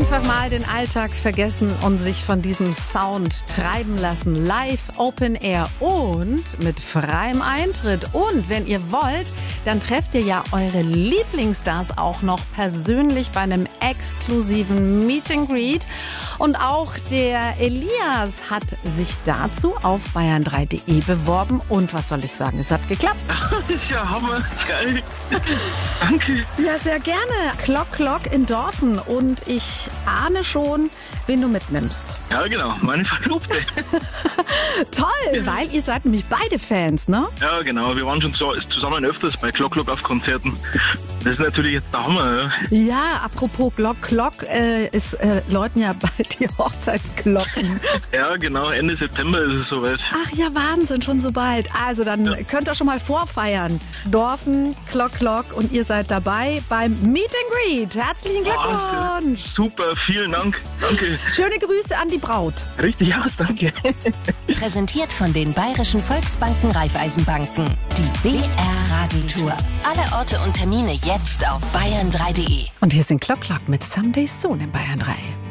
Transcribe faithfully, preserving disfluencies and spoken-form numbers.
Einfach mal den Alltag vergessen und sich von diesem Sound treiben lassen. Live Open Air und mit freiem Eintritt. Und wenn ihr wollt, dann trefft ihr ja eure Lieblingsstars auch noch persönlich bei einem exklusiven Meet and Greet. Und auch der Elias hat sich dazu auf bayern drei punkt de beworben. Und was soll ich sagen, es hat geklappt. Ist ja Hammer, geil. Danke. Ja, sehr gerne. Klock, Klock in Dorfen. Und ich ahne schon, wen du mitnimmst. Ja, genau, meine Verlobte. Toll, weil ihr seid nämlich beide Fans, ne? Ja, genau, wir waren schon zusammen öfters bei Klock, Klock auf Konzerten. Das ist natürlich jetzt der Hammer, ja. Ja, apropos Glock, Glock, äh, es äh, läuten ja bald die Hochzeitsglocken. Ja, genau, Ende September ist es soweit. Ach ja, Wahnsinn, schon so bald. Also dann ja. könnt ihr schon mal vorfeiern. Dorfen, Klock, Klock und ihr seid dabei beim Meet and Greet. Herzlichen Glückwunsch. Oh, super, vielen Dank. Danke. Schöne Grüße an die Braut. Richtig aus, danke. Präsentiert von den Bayerischen Volksbanken Raiffeisenbanken. Die B R Radiotour. Alle Orte und Termine jetzt auf bayern drei punkt de. Und hier sind Klock, Klock mit Someday Soon in Bayern drei.